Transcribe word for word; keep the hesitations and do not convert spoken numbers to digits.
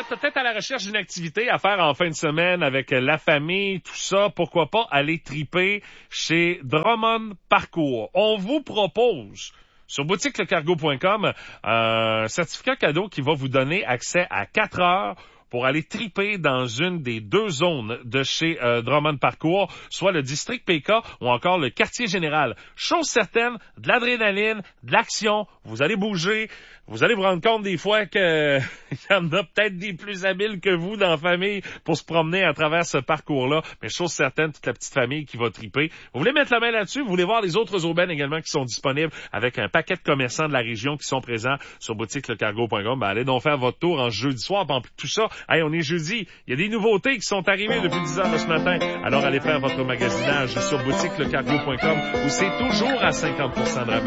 peut-être à la recherche d'une activité à faire en fin de semaine avec la famille, tout ça, pourquoi pas aller triper chez Drummond Parcours. On vous propose sur boutique le cargo point com un certificat cadeau qui va vous donner accès à quatre heures pour aller triper dans une des deux zones de chez euh, Drummond Parcours, soit le district P K ou encore le quartier général. Chose certaine, de l'adrénaline, de l'action, vous allez bouger, vous allez vous rendre compte des fois que il y en a peut-être des plus habiles que vous dans la famille pour se promener à travers ce parcours-là. Mais chose certaine, toute la petite famille qui va triper. Vous voulez mettre la main là-dessus, vous voulez voir les autres aubaines également qui sont disponibles avec un paquet de commerçants de la région qui sont présents sur boutique le cargo point com. Ben, allez donc faire votre tour en jeudi soir. En plus de tout ça, hey, on est jeudi. Il y a des nouveautés qui sont arrivées depuis dix heures de ce matin. Alors allez faire votre magasinage sur boutique le cargo point com où c'est toujours à cinquante pour cent de rabais.